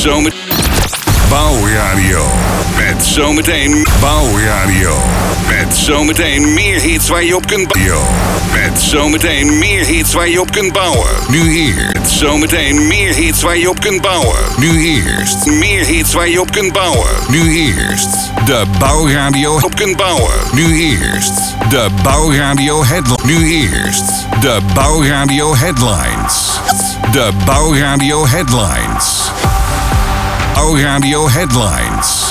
Bouwradio. Met zometeen Bouwradio. Met zometeen meer hits waar je op kunt bouwen. Met zometeen meer hits waar je op kunt bouwen. Nu eerst. Zometeen meer hits waar je op kunt bouwen. Nu eerst. Meer hits waar je op kunt bouwen. Nu eerst. De Bouwradio op kunt bouwen. Nu eerst. De Bouwradio Headlines. Nu eerst. De Bouwradio Headlines. De Bouwradio Headlines. Bouwradio Headlines.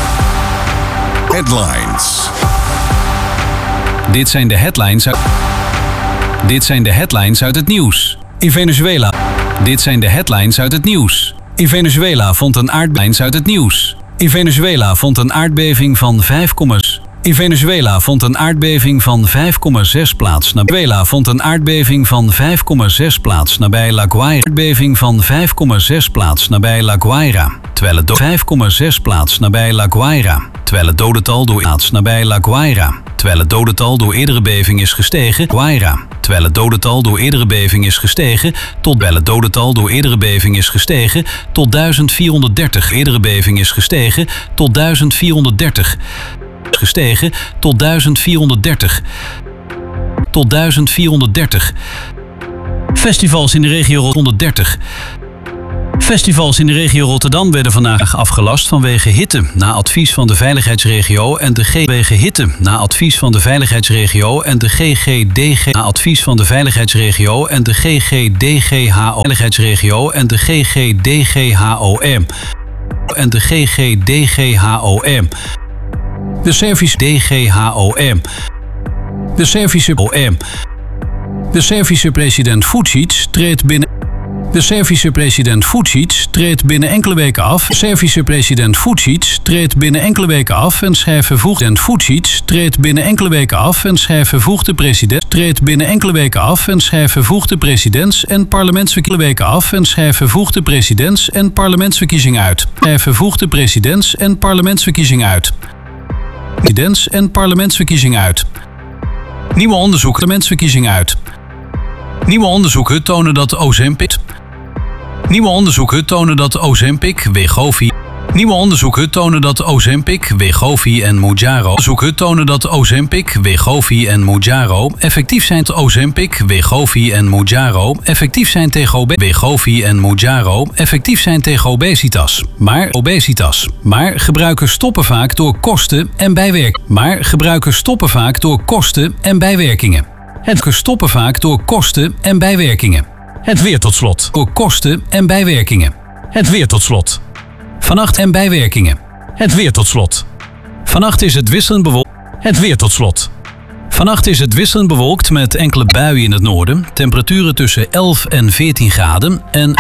Headlines. Dit zijn de headlines uit het nieuws. In Venezuela. Dit zijn de headlines uit het nieuws. In Venezuela vond een aardbeving uit het nieuws. In Venezuela vond een aardbeving van 5, in Venezuela vond een aardbeving van 5,6 plaats. Venezuela vond een aardbeving van 5,6 plaats nabij La Guaira. Aardbeving van 5,6 plaats nabij La Guaira. Terwijl het 5,6 plaats nabij La Guaira. Terwijl het dodental door plaats nabij La Guaira. Terwijl het dodental door eerdere beving is gestegen. Guaira. Terwijl het dodental door eerdere beving is gestegen tot 1430. Eerdere beving is gestegen tot 1430. Gestegen tot 1430. Tot 1430. Festivals in de regio 130. Festivals in de regio Rotterdam werden vandaag afgelast vanwege hitte. Na advies van de veiligheidsregio en de GGDGHO. Na advies van de veiligheidsregio en de GGDGHO. Na advies van de veiligheidsregio en de GGDGHO. Veiligheidsregio en de GGDGHOM. En de GGDGHOM. De Servische DGHOM. De Servische OM. De Servische president Vučić treedt binnen. De Servische president Vučić treedt binnen enkele weken af. De Servische president Vučić treedt binnen enkele weken af en schrijft vervoegd. Vučić treedt binnen enkele weken af en schrijft vervoegde president. Treedt binnen enkele weken af en schrijft vervoegde presidents- en parlementsverkiezingen weken af en schrijft vervoegde presidents- en parlementsverkiezingen uit. Schrijft vervoegde presidents- en parlementsverkiezingen uit. Presidents- en parlementsverkiezingen uit. Nieuwe onderzoeken parlementsverkiezingen uit. Nieuwe onderzoeken tonen dat Ozempic. Nieuwe onderzoeken tonen dat Ozempic, Wegovy. Nieuwe onderzoeken tonen dat Ozempic, Wegovy en Mounjaro. Onderzoeken tonen dat Ozempic, Wegovy en Mounjaro effectief zijn tegen Ozempic, Wegovy en Mounjaro effectief zijn tegen Wegovy en Mounjaro effectief zijn tegen obesitas. Maar gebruikers stoppen vaak door kosten en bijwerkingen. Het stoppen vaak door kosten en bijwerkingen. Het weer tot slot. Door kosten en bijwerkingen. Het weer tot slot. Vannacht en bijwerkingen. Het weer tot slot. Vannacht is het wisselend bewolkt. Het weer tot slot. Vannacht is het wisselend bewolkt met enkele buien in het noorden. Temperaturen tussen 11 en 14 graden. En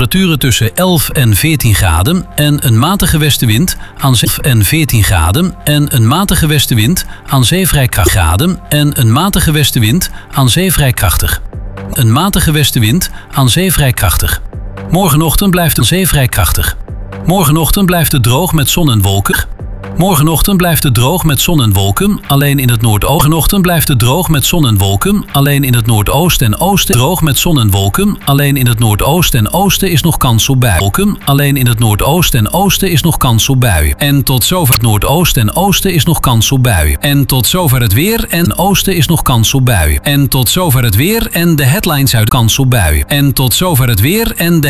een matige westenwind aan 11 en 14 graden. En een matige westenwind aan zee vrij krachtig. En een matige westenwind aan zee vrij krachtig. Een matige westenwind aan zee vrij krachtig. Morgenochtend blijft het zee vrij krachtig. Morgenochtend blijft het droog met zon en wolken. Morgenochtend blijft het droog met zon en wolken, alleen in het noordoosten. Morgenochtend blijft het droog met zon en wolken, alleen in het noordoosten en oosten. Droog met zon en wolken, alleen in het noordoosten en oosten is nog kans op buien. Wolken, alleen in het noordoosten en oosten is nog kans op buien. En tot zover het noordoosten en oosten is nog kans op buien. En tot zover het weer en oosten is nog kans op buien. En tot zover het weer en de headlines uit kans op buien. En tot zover het weer en de